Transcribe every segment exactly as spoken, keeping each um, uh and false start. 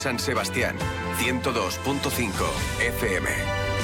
San Sebastián, ciento dos punto cinco F M.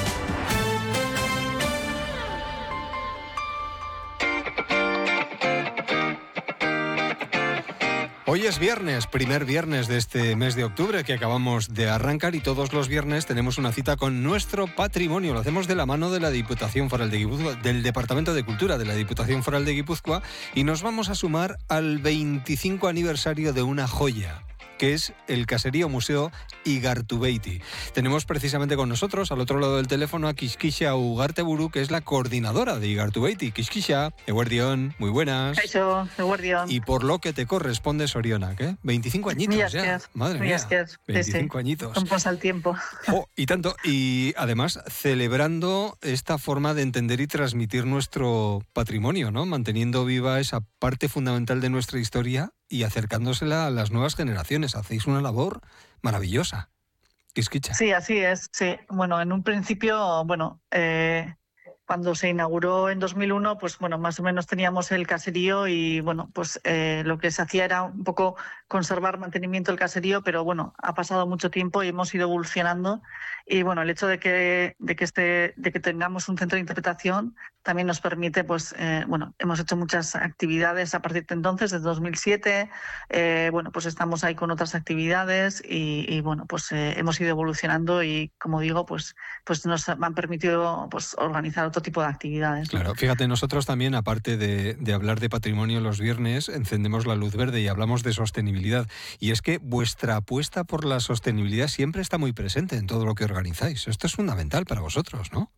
Hoy es viernes, primer viernes de este mes de octubre que acabamos de arrancar, y todos los viernes tenemos una cita con nuestro patrimonio. Lo hacemos de la mano de la Diputación Foral de Guipúzcoa, del Departamento de Cultura de la Diputación Foral de Guipúzcoa, y nos vamos a sumar al veinticinco aniversario de una joya, que es el Caserío Museo Igartubeiti. Tenemos precisamente con nosotros, al otro lado del teléfono, a Quisquia Ugarteburu, que es la coordinadora de Igartubeiti. Quisquia, eguerdión, muy buenas. Eso, eguerdión. Y por lo que te corresponde, Soriona, ¿qué? veinticinco añitos Mira, ya. Madre mía, veinticinco añitos. ¿Cómo pasa el tiempo? Oh, y tanto. Y además, celebrando esta forma de entender y transmitir nuestro patrimonio, ¿no? Manteniendo viva esa parte fundamental de nuestra historia y acercándosela a las nuevas generaciones. Hacéis una labor maravillosa. Quisquicha. Sí, así es. Sí. Bueno, en un principio, bueno, eh, cuando se inauguró en dos mil uno, pues bueno, más o menos teníamos el caserío y bueno, pues eh, lo que se hacía era un poco conservar mantenimiento del caserío, pero bueno, ha pasado mucho tiempo y hemos ido evolucionando. Y bueno, el hecho de que de que este de que tengamos un centro de interpretación también nos permite, pues eh, bueno, hemos hecho muchas actividades a partir de entonces, desde dos mil siete. Eh, bueno, pues estamos ahí con otras actividades y, y bueno, pues eh, hemos ido evolucionando y, como digo, pues pues nos han permitido pues organizar otro tipo de actividades. Claro, fíjate, nosotros también, aparte de, de hablar de patrimonio los viernes, encendemos la luz verde y hablamos de sostenibilidad. Y es que vuestra apuesta por la sostenibilidad siempre está muy presente en todo lo que organizáis. Esto es fundamental para vosotros, ¿no?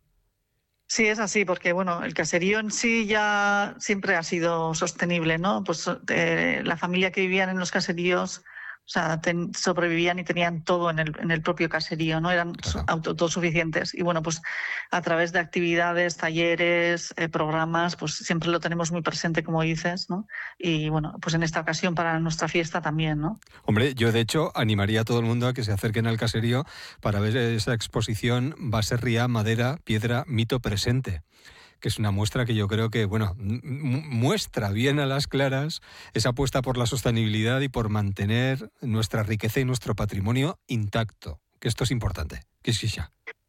Sí, es así, porque bueno, el caserío en sí ya siempre ha sido sostenible, ¿no? Pues eh, la familia que vivían en los caseríos, o sea, ten, sobrevivían y tenían todo en el, en el propio caserío, ¿no? Eran claro. auto, autosuficientes. Y bueno, pues a través de actividades, talleres, eh, programas, pues siempre lo tenemos muy presente, como dices, ¿no? Y bueno, pues en esta ocasión para nuestra fiesta también, ¿no? Hombre, yo de hecho animaría a todo el mundo a que se acerquen al caserío para ver esa exposición Baserria, Madera, Piedra, Mito Presente, que es una muestra que yo creo que, bueno, muestra bien a las claras esa apuesta por la sostenibilidad y por mantener nuestra riqueza y nuestro patrimonio intacto, que esto es importante. Quisquia.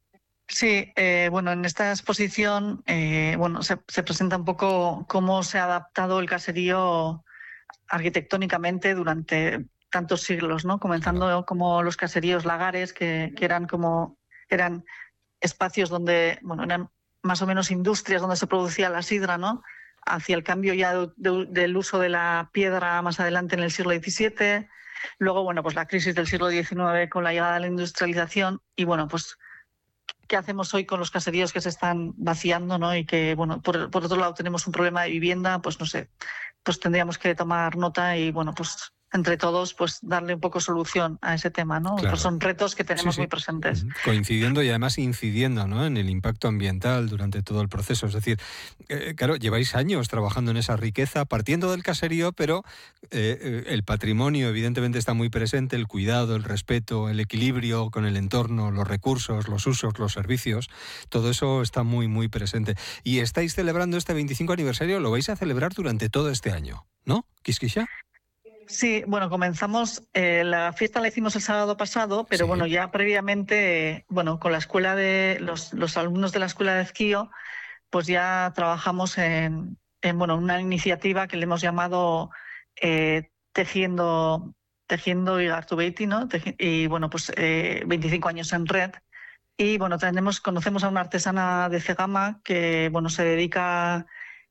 Sí, eh, bueno, en esta exposición, eh, bueno, se, se presenta un poco cómo se ha adaptado el caserío arquitectónicamente durante tantos siglos, ¿no? Comenzando claro. como los caseríos lagares, que, que eran como eran espacios donde, bueno, eran más o menos industrias donde se producía la sidra, ¿no? Hacia el cambio ya de, de, del uso de la piedra más adelante en el siglo diecisiete. Luego, bueno, pues la crisis del siglo diecinueve con la llegada de la industrialización. Y bueno, pues, ¿qué hacemos hoy con los caseríos que se están vaciando, ¿no? Y que, bueno, por, por otro lado tenemos un problema de vivienda, pues no sé, pues tendríamos que tomar nota y, bueno, pues entre todos, pues darle un poco solución a ese tema, ¿no? Claro. Pues son retos que tenemos sí, sí. muy presentes. Coincidiendo y además incidiendo, ¿no?, en el impacto ambiental durante todo el proceso. Es decir, eh, claro, lleváis años trabajando en esa riqueza, partiendo del caserío, pero eh, el patrimonio evidentemente está muy presente, el cuidado, el respeto, el equilibrio con el entorno, los recursos, los usos, los servicios, todo eso está muy, muy presente. Y estáis celebrando este veinticinco aniversario, lo vais a celebrar durante todo este año, ¿no, Quisquia? Sí, bueno, comenzamos, eh, la fiesta la hicimos el sábado pasado, pero sí. bueno, ya previamente, eh, bueno, con la escuela de, los, los alumnos de la escuela de Ezquío, pues ya trabajamos en, en bueno, una iniciativa que le hemos llamado eh, Tejiendo, Tejiendo Igartubeiti, ¿no? Teji, y bueno, pues eh, veinticinco años en red. Y bueno, tenemos, conocemos a una artesana de Cegama que, bueno, se dedica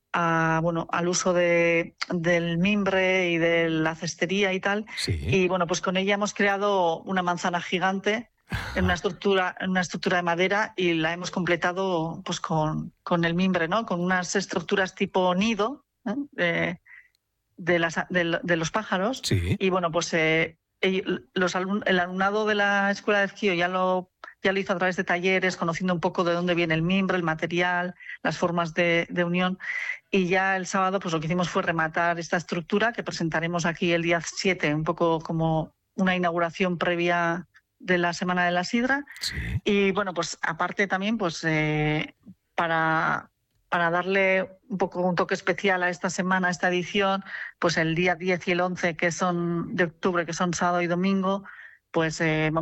A, bueno, al uso de, del mimbre y de la cestería y tal. Sí. Y bueno, pues con ella hemos creado una manzana gigante en una estructura, en una estructura de madera y la hemos completado pues con, con el mimbre, ¿no? Con unas estructuras tipo nido, ¿eh? de, de, las, de, de los pájaros. Sí. Y bueno, pues eh, los alun, el alumnado de la escuela de Ezquío ya lo ya lo hizo a través de talleres, conociendo un poco de dónde viene el mimbre, el material, las formas de, de unión. Y ya el sábado pues lo que hicimos fue rematar esta estructura que presentaremos aquí el día siete, un poco como una inauguración previa de la Semana de la Sidra. Sí. Y bueno, pues aparte también pues eh, para, para darle un poco un toque especial a esta semana, a esta edición, pues el día diez y el once que son de octubre, que son sábado y domingo, pues eh,